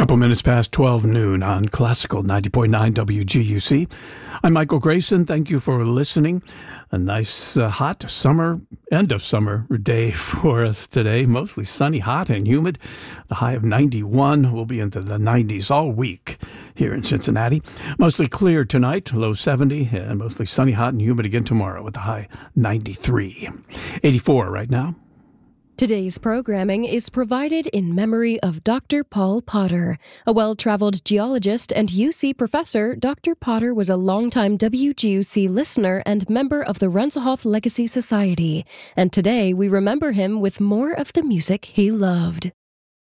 Couple minutes past 12 noon on Classical 90.9 WGUC. I'm Michael Grayson. Thank you for listening. A nice hot summer, end of summer day for us today. Mostly sunny, hot, and humid. The high of 91 will be into the 90s all week here in Cincinnati. Mostly clear tonight, low 70, and mostly sunny, hot, and humid again tomorrow with the high 93. 84 right now. Today's programming is provided in memory of Dr. Paul Potter. A well-traveled geologist and UC professor, Dr. Potter was a longtime WGUC listener and member of the Renselhoff Legacy Society. And today we remember him with more of the music he loved.